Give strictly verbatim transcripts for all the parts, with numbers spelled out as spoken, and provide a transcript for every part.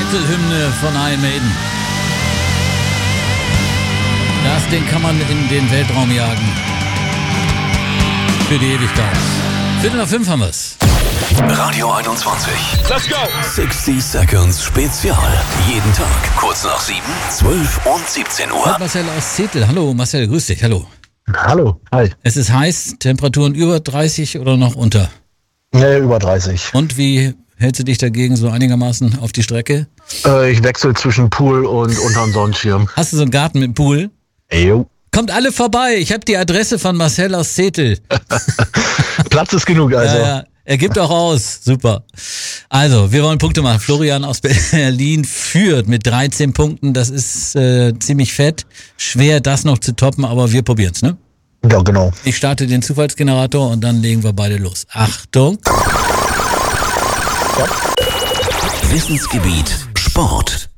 Titelhymne von Iron Maiden. Das Ding kann man in den Weltraum jagen. Für die Ewigkeit. Viertel nach fünf haben wir's. Radio einundzwanzig. Let's go! sechzig Seconds Spezial. Jeden Tag kurz nach sieben, zwölf und siebzehn Uhr. Und Marcel aus Zetel. Hallo Marcel, grüß dich. Hallo. Hallo, hi. Es ist heiß, Temperaturen über dreißig oder noch unter? Nee, über dreißig. Und wie hältst du dich dagegen so einigermaßen auf die Strecke? Äh, ich wechsle zwischen Pool und unterm Sonnenschirm. Hast du so einen Garten mit Pool? Jo. Kommt alle vorbei. Ich habe die Adresse von Marcel aus Zetel. Platz ist genug, also. Ja, ja. Er gibt auch aus. Super. Also, wir wollen Punkte machen. Florian aus Berlin führt mit dreizehn Punkten. Das ist äh, ziemlich fett. Schwer, das noch zu toppen, aber wir probieren's, ne? Ja, genau. Ich starte den Zufallsgenerator und dann legen wir beide los. Achtung. Ja. Wissensgebiet Sport.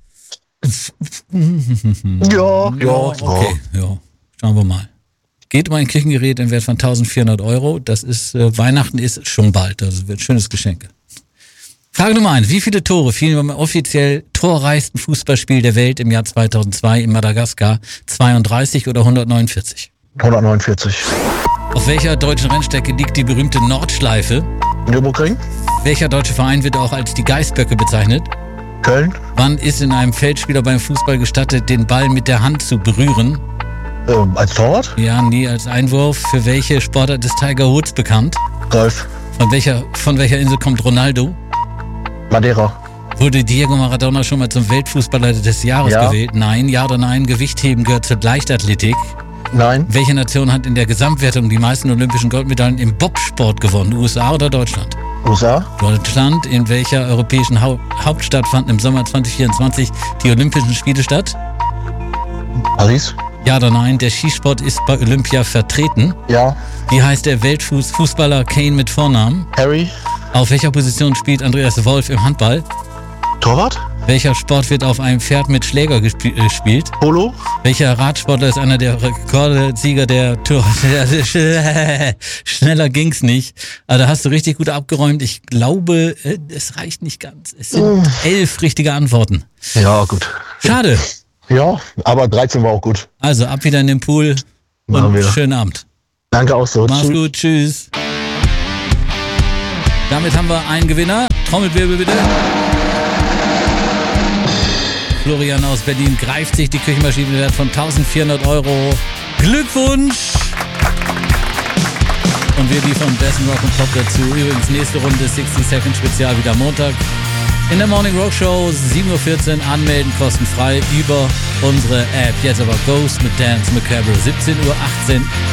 Ja, ja, Okay, ja. Schauen wir mal. Geht um ein Küchengerät im Wert von eintausendvierhundert Euro. Das ist, äh, Weihnachten ist schon bald. Das wird ein schönes Geschenk. Frage Nummer eins. Wie viele Tore fielen beim offiziell torreichsten Fußballspiel der Welt im Jahr zweitausendzwei in Madagaskar? zweiunddreißig oder hundertneunundvierzig? hundertneunundvierzig. Auf welcher deutschen Rennstrecke liegt die berühmte Nordschleife? Nürburgring? Welcher deutsche Verein wird auch als die Geißböcke bezeichnet? Köln? Wann ist in einem Feldspieler beim Fußball gestattet, den Ball mit der Hand zu berühren? Ähm, als Torwart? Ja, nie als Einwurf. Für welche Sportart ist Tiger Woods bekannt? Golf? Von welcher, von welcher Insel kommt Ronaldo? Madeira? Wurde Diego Maradona schon mal zum Weltfußballer des Jahres Ja. gewählt? Nein. Ja oder nein? Gewichtheben gehört zur Leichtathletik. Nein. Welche Nation hat in der Gesamtwertung die meisten olympischen Goldmedaillen im Bobsport gewonnen? U S A oder Deutschland? U S A? Deutschland. In welcher europäischen Hau- Hauptstadt fanden im Sommer zweitausendvierundzwanzig die Olympischen Spiele statt? Paris? Ja oder nein? Der Skisport ist bei Olympia vertreten. Ja. Wie heißt der Weltfußballer Kane mit Vornamen? Harry? Auf welcher Position spielt Andreas Wolf im Handball? Torwart? Welcher Sport wird auf einem Pferd mit Schläger gesp- äh, gespielt? Polo? Welcher Radsportler ist einer der Rekordsieger der Tour? Schneller ging's nicht. Aber da hast du richtig gut abgeräumt. Ich glaube, äh, es reicht nicht ganz. Es sind elf richtige Antworten. Ja, gut. Schade. Ja, aber dreizehn war auch gut. Also ab wieder in den Pool Machen und wir. schönen Abend. Danke auch so. Mach's Tschüss. gut, tschüss. Damit haben wir einen Gewinner. Trommelwirbel bitte. Florian aus Berlin greift sich die Küchenmaschine im Wert von eintausendvierhundert Euro. Glückwunsch! Und wir liefern besten Rock und Pop dazu. Übrigens nächste Runde sechzig Second Spezial wieder Montag. In der Morning Rock Show, sieben Uhr vierzehn, anmelden kostenfrei über unsere App. Jetzt aber Ghost mit Dance Macabre, siebzehn Uhr achtzehn.